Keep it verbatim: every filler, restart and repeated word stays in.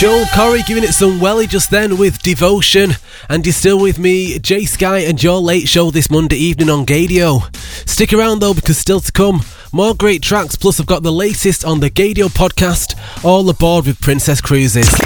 Joel Corey giving it some welly just then with Devotion. And you're still with me, Jay Sky, and your late show this Monday evening on Gadio. Stick around though, because still to come, more great tracks, plus I've got the latest on the Gadio podcast, all aboard with Princess Cruises.